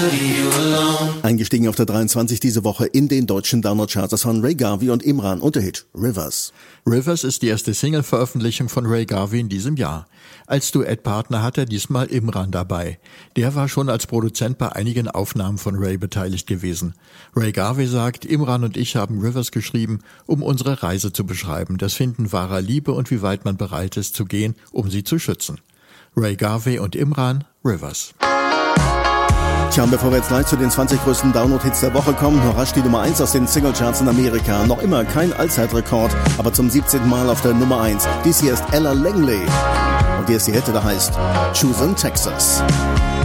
Eingestiegen auf der 23 diese Woche in den deutschen Download-Charts von Ray Garvey und Imran und der Hit Rivers. Rivers ist die erste Single-Veröffentlichung von Ray Garvey in diesem Jahr. Als Duettpartner hat er diesmal Imran dabei. Der war schon als Produzent bei einigen Aufnahmen von Ray beteiligt gewesen. Ray Garvey sagt, Imran und ich haben Rivers geschrieben, um unsere Reise zu beschreiben, das Finden wahrer Liebe und wie weit man bereit ist zu gehen, um sie zu schützen. Ray Garvey und Imran, Rivers. Tja, und bevor wir jetzt gleich zu den 20 größten Download-Hits der Woche kommen, noch rasch die Nummer 1 aus den Singlecharts in Amerika. Noch immer kein Allzeitrekord, aber zum 17. Mal auf der Nummer 1. Dies hier ist Ella Langley. Und hier ist die Hälfte, da heißt Choosing Texas.